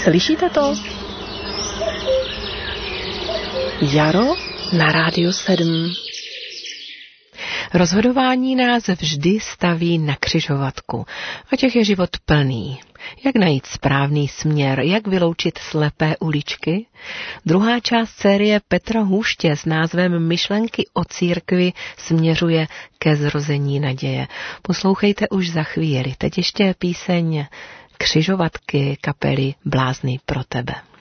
Slyšíte to? Jaro na Rádiu 7. Rozhodování nás vždy staví na křižovatku a těch je život plný. Jak najít správný směr, jak vyloučit slepé uličky? Druhá část série Petra Hůště s názvem Myšlenky o církvi směřuje ke zrození naděje. Poslouchejte už za chvíli. Teď ještě píseň Křižovatky kapely Blázni pro tebe.